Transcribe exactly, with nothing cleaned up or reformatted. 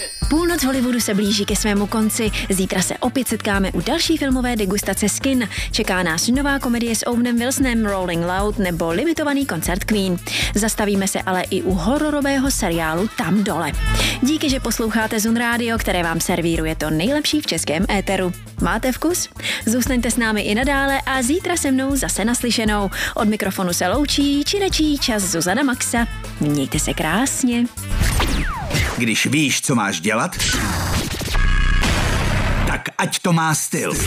Půlnoc Hollywoodu se blíží ke svému konci. Zítra se opět setkáme u další filmové degustace Skin. Čeká nás nová komedie s Owenem Wilsonem, Rolling Loud nebo limitovaný koncert Queen. Zastavíme se ale i u hororového seriálu Tam dole. Díky, že posloucháte Zun Radio, které vám servíruje to nejlepší v českém éteru. Máte vkus? Zůstaňte s námi i nadále a zítra se mnou zase naslyšenou. Od mikrofonu se loučí či nečí čas Zuzana Maxa. Mějte se krásně. Když víš, co máš dělat, tak ať to má styl.